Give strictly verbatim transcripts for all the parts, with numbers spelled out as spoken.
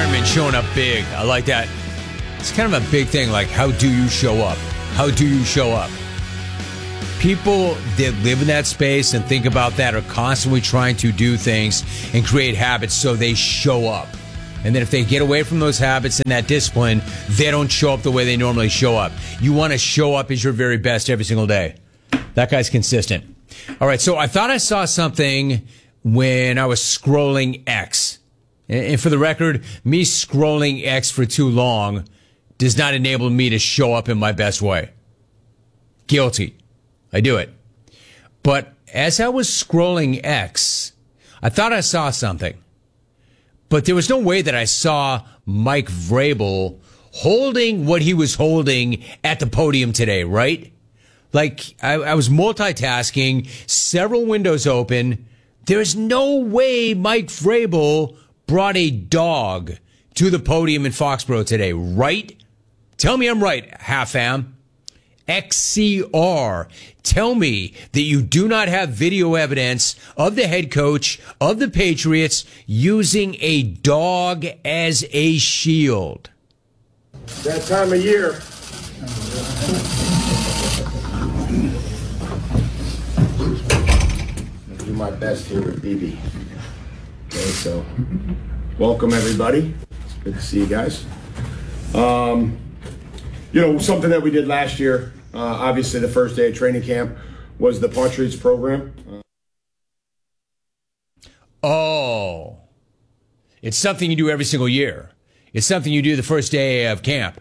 Hardman showing up big. I like that. It's kind of a big thing, like, how do you show up? How do you show up? People that live in that space and think about that are constantly trying to do things and create habits so they show up. And then if they get away from those habits and that discipline, they don't show up the way they normally show up. You want to show up as your very best every single day. That guy's consistent. All right, so I thought I saw something when I was scrolling X. And for the record, me scrolling X for too long does not enable me to show up in my best way. Guilty. I do it. But as I was scrolling X, I thought I saw something. But there was no way that I saw Mike Vrabel holding what he was holding at the podium today, right? Like, I, I was multitasking, several windows open. There's no way Mike Vrabel brought a dog to the podium in Foxborough today, right? Tell me I'm right, half-fam. X C R. Tell me that you do not have video evidence of the head coach of the Patriots using a dog as a shield. That time of year. I'll do my best here with B B. Okay, so welcome everybody. It's good to see you guys. Um, you know, something that we did last year. Uh, obviously, the first day of training camp was the Patriots program. Uh, oh, it's something you do every single year. It's something you do the first day of camp.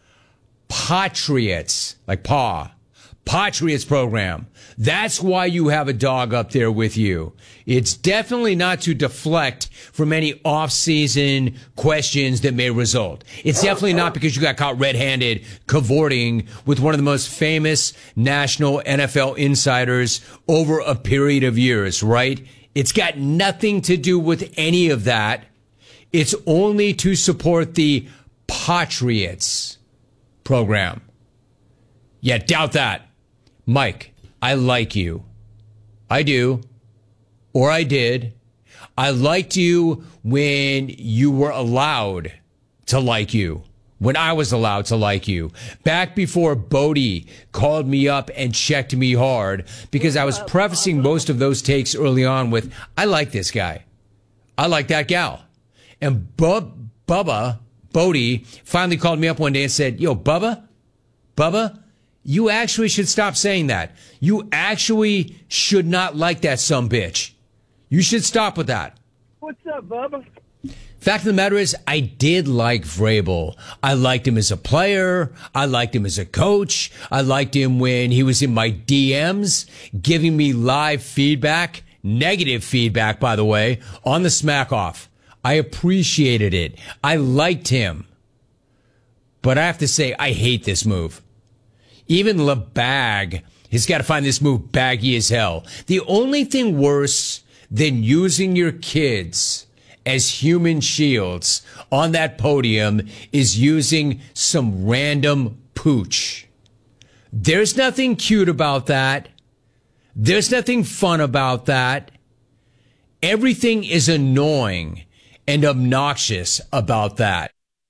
Patriots, like paw, Patriots program. That's why you have a dog up there with you. It's definitely not to deflect from any off-season questions that may result. It's definitely not because you got caught red-handed cavorting with one of the most famous national N F L insiders over a period of years, right? It's got nothing to do with any of that. It's only to support the Patriots program. Yeah, doubt that. Mike, I like you. I do. Or I did. I liked you when you were allowed to like you. When I was allowed to like you. Back before Bodie called me up and checked me hard, because I was prefacing most of those takes early on with, I like this guy. I like that gal. And Bub, Bubba, Bodie, finally called me up one day and said, yo, Bubba, Bubba, you actually should stop saying that. You actually should not like that sumbitch. You should stop with that. What's up, Bubba? Fact of the matter is, I did like Vrabel. I liked him as a player. I liked him as a coach. I liked him when he was in my D Ms, giving me live feedback, negative feedback, by the way, on the Smack Off. I appreciated it. I liked him. But I have to say, I hate this move. Even LeBag has got to find this move baggy as hell. The only thing worse than using your kids as human shields on that podium is using some random pooch. There's nothing cute about that. There's nothing fun about that. Everything is annoying and obnoxious about that.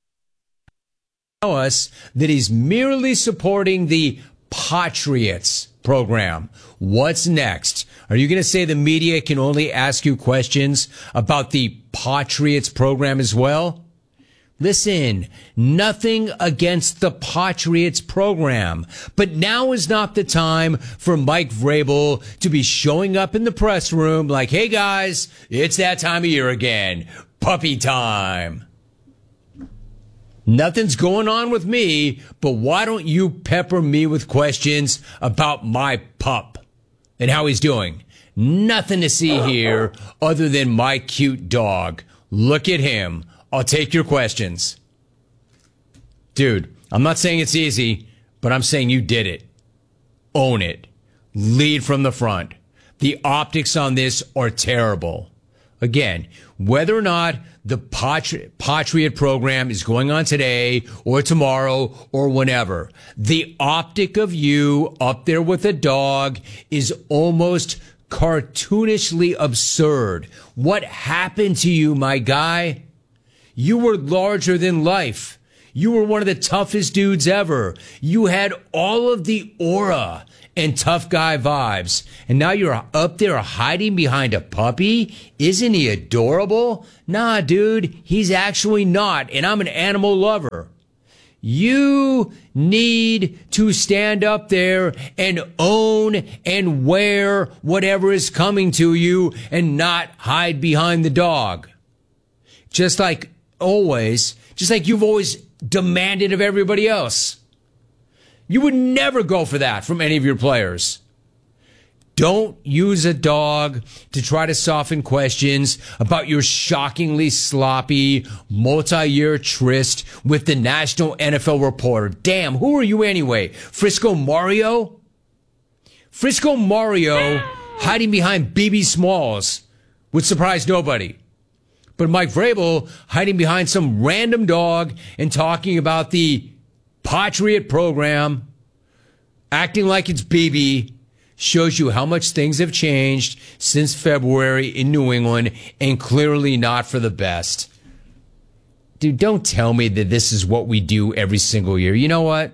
Us that he's merely supporting the Patriots program. What's next? Are you going to say the media can only ask you questions about the Patriots program as well? Listen, nothing against the Patriots program, but now is not the time for Mike Vrabel to be showing up in the press room like, hey guys, it's that time of year again. Puppy time. Nothing's going on with me, but why don't you pepper me with questions about my pup and how he's doing? Nothing to see here other than my cute dog. Look at him. I'll take your questions. Dude, I'm not saying it's easy, but I'm saying you did it. Own it. Lead from the front. The optics on this are terrible. Again, whether or not the Patri- Patriot program is going on today or tomorrow or whenever, the optic of you up there with a dog is almost cartoonishly absurd. What happened to you, my guy? You were larger than life. You were one of the toughest dudes ever. You had all of the aura and tough guy vibes. And now you're up there hiding behind a puppy? Isn't he adorable? Nah, dude, he's actually not. And I'm an animal lover. You need to stand up there and own and wear whatever is coming to you and not hide behind the dog. Just like always, just like you've always demanded of everybody else. You would never go for that from any of your players. Don't use a dog to try to soften questions about your shockingly sloppy multi-year tryst with the national N F L reporter. Damn, who are you anyway? Frisco Mario? Frisco Mario hiding behind B B Smalls would surprise nobody. But Mike Vrabel hiding behind some random dog and talking about the Patriot program, acting like it's B B, shows you how much things have changed since February in New England, and clearly not for the best. Dude, don't tell me that this is what we do every single year. You know what?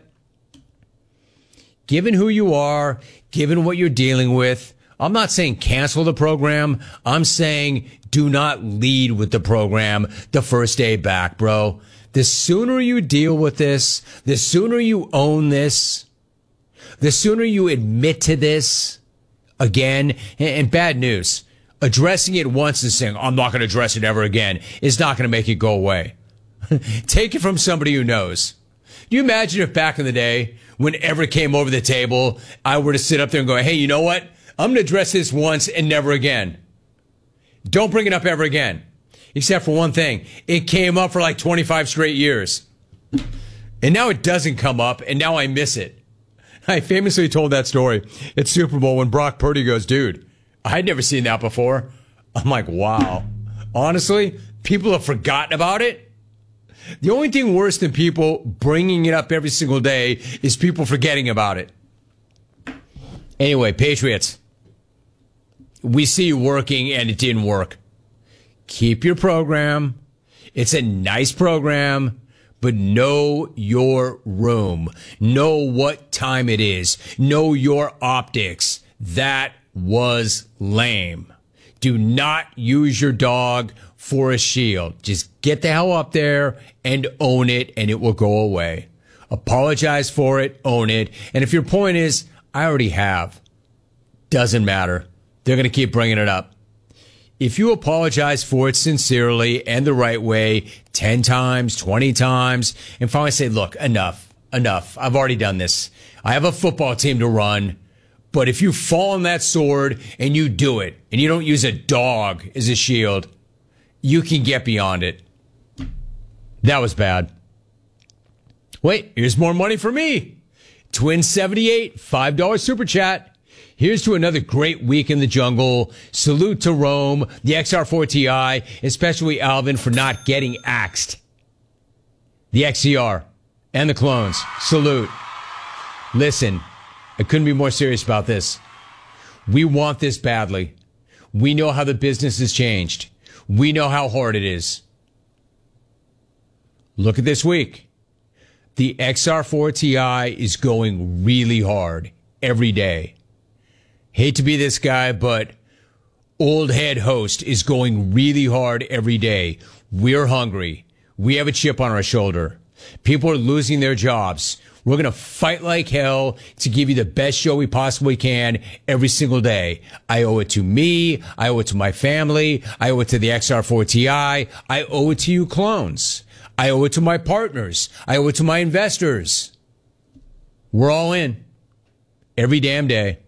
Given who you are, given what you're dealing with, I'm not saying cancel the program. I'm saying do not lead with the program the first day back, bro. The sooner you deal with this, the sooner you own this, the sooner you admit to this again. And bad news, addressing it once and saying, I'm not going to address it ever again, is not going to make it go away. Take it from somebody who knows. Do you imagine if back in the day, whenever it came over the table, I were to sit up there and go, hey, you know what? I'm going to address this once and never again. Don't bring it up ever again. Except for one thing. It came up for like twenty-five straight years. And now it doesn't come up, and now I miss it. I famously told that story at Super Bowl when Brock Purdy goes, dude, I'd never seen that before. I'm like, wow. Honestly, people have forgotten about it. The only thing worse than people bringing it up every single day is people forgetting about it. Anyway, Patriots. We see you working, and it didn't work. Keep your program. It's a nice program, but know your room. Know what time it is. Know your optics. That was lame. Do not use your dog for a shield. Just get the hell up there and own it, and it will go away. Apologize for it, own it. And if your point is, I already have, doesn't matter. They're going to keep bringing it up. If you apologize for it sincerely and the right way, ten times, twenty times, and finally say, look, enough, enough. I've already done this. I have a football team to run. But if you fall on that sword and you do it, and you don't use a dog as a shield, you can get beyond it. That was bad. Wait, here's more money for me. Twin seventy-eight, five dollars super chat. Here's to another great week in the jungle. Salute to Rome, the X R four T I, especially Alvin for not getting axed. The X C R and the clones. Salute. Listen, I couldn't be more serious about this. We want this badly. We know how the business has changed. We know how hard it is. Look at this week. The X R four T I is going really hard every day. Hate to be this guy, but old head host is going really hard every day. We're hungry. We have a chip on our shoulder. People are losing their jobs. We're going to fight like hell to give you the best show we possibly can every single day. I owe it to me. I owe it to my family. I owe it to the X R four T I. I owe it to you clones. I owe it to my partners. I owe it to my investors. We're all in. Every damn day.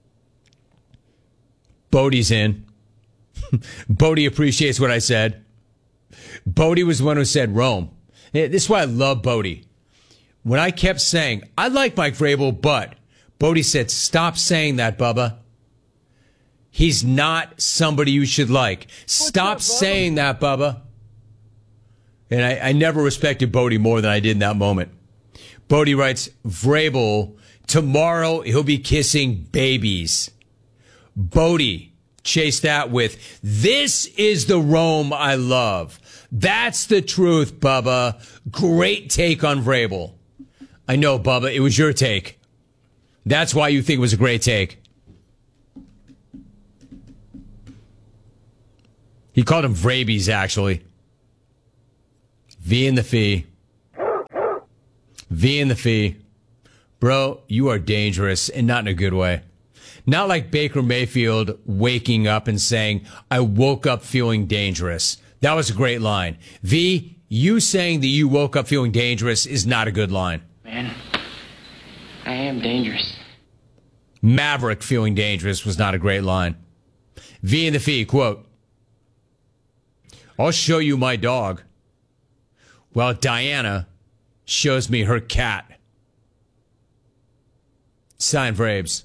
Bodie's in. Bodie appreciates what I said. Bodie was the one who said Rome. This is why I love Bodie. When I kept saying, I like Mike Vrabel, but Bodie said, stop saying that, Bubba. He's not somebody you should like. Stop up, saying that, Bubba. And I, I never respected Bodie more than I did in that moment. Bodie writes, Vrabel, tomorrow he'll be kissing babies. Bodie, chase that with, this is the Rome I love. That's the truth, Bubba. Great take on Vrabel. I know, Bubba, it was your take. That's why you think it was a great take. He called him Vrabies, actually. V in the fee. V in the fee. Bro, you are dangerous, and not in a good way. Not like Baker Mayfield waking up and saying, I woke up feeling dangerous. That was a great line. V, you saying that you woke up feeling dangerous is not a good line. Man, I am dangerous. Maverick feeling dangerous was not a great line. V in the fee, quote, I'll show you my dog. Well, Diana shows me her cat. Sign Vrabes.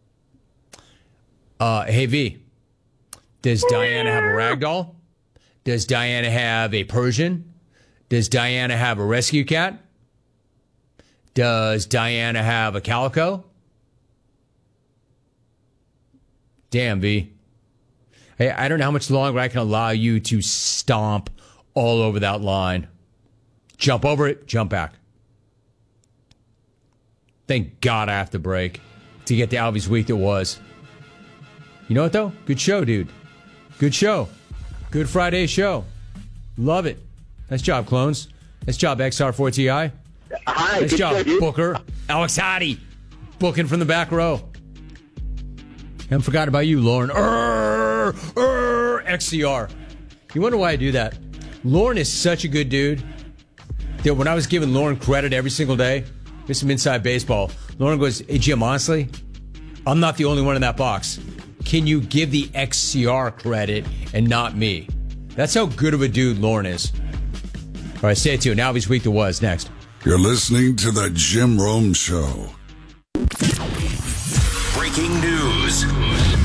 Uh, hey, V, does Diana have a ragdoll? Does Diana have a Persian? Does Diana have a rescue cat? Does Diana have a calico? Damn, V. Hey, I don't know how much longer I can allow you to stomp all over that line. Jump over it, jump back. Thank God I have to break to get the Alvy's week that was. You know what, though? Good show, dude. Good show. Good Friday show. Love it. Nice job, clones. Nice job, X R four T I. Hi. Nice job, show, Booker. Alex Hattie. Booking from the back row. Haven't forgotten about you, Lauren. Urgh, urgh, X C R. You wonder why I do that? Lauren is such a good dude that when I was giving Lauren credit every single day, here's some inside baseball. Lauren goes, hey, Jim, honestly, I'm not the only one in that box. Can you give the X C R credit and not me? That's how good of a dude Lauren is. All right, stay tuned. Now this week that was next. You're listening to the Jim Rome Show. Breaking news.